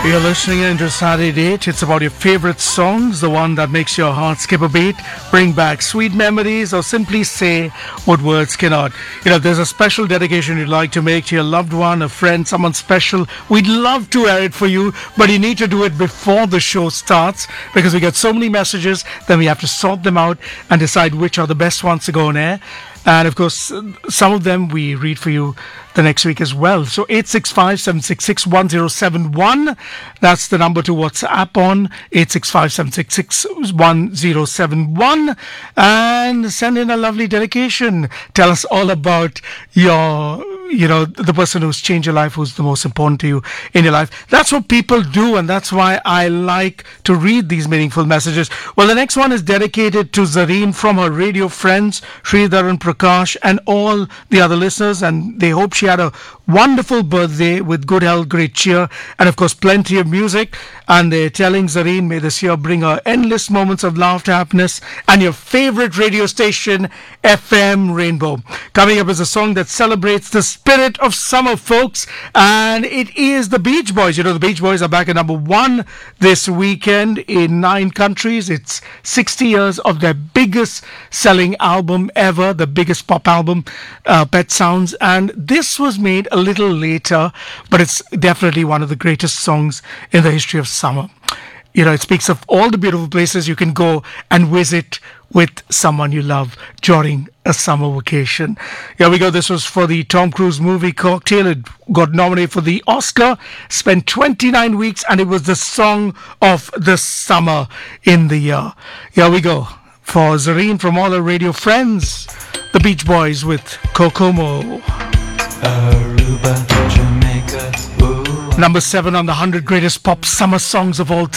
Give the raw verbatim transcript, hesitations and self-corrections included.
You're listening in to Saturday Date. It's about your favorite songs, the one that makes your heart skip a beat, bring back sweet memories, or simply say what words cannot. You know, if there's a special dedication you'd like to make to your loved one, a friend, someone special, we'd love to air it for you, but you need to do it before the show starts because we get so many messages, then we have to sort them out and decide which are the best ones to go on air. And of course, some of them we read for you the next week as well. So eight six five, seven six six, one zero seven one. That's the number to WhatsApp on. eight six five, seven six six, one zero seven one. And send in a lovely dedication. Tell us all about your, you know, the person who's changed your life, who's the most important to you in your life. That's what people do, and that's why I like to read these meaningful messages. Well, the next one is dedicated to Zareen from her radio friends, Sridharan Prakash, and all the other listeners, and they hope she had a wonderful birthday with good health, great cheer, and of course plenty of music. And they're telling Zareen, may this year bring her endless moments of laughter, happiness, and your favorite radio station, F M Rainbow. Coming up is a song that celebrates the spirit of summer, folks, and it is the Beach Boys. You know, the Beach Boys are back at number one this weekend in nine countries. It's sixty years of their biggest selling album ever, the biggest pop album, uh, Pet Sounds, and this was made a little later, but it's definitely one of the greatest songs in the history of summer. You know, it speaks of all the beautiful places you can go and visit with someone you love during a summer vacation. Here we go. This was for the Tom Cruise movie Cocktail. It got nominated for the Oscar, spent twenty-nine weeks, and it was the song of the summer in the year. Here we go. For Zareen from all her radio friends, the Beach Boys with Kokomo. Aruba, Jamaica, ooh. Number seven on the one hundred greatest pop summer songs of all time.